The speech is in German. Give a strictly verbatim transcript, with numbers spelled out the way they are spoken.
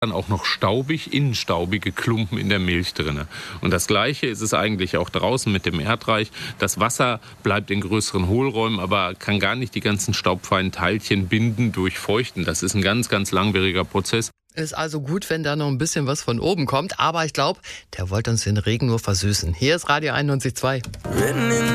dann auch noch staubig, innenstaubige Klumpen in der Milch drin. Und das Gleiche ist es eigentlich auch draußen mit dem Erdreich. Das Wasser bleibt in größeren Hohlräumen, aber kann gar nicht die ganzen staubfeinen Teilchen binden, durchfeuchten. Das ist ein ganz, ganz langwieriger Prozess. Ist also gut, wenn da noch ein bisschen was von oben kommt. Aber ich glaube, der wollte uns den Regen nur versüßen. Hier ist Radio einundneunzig Komma zwei.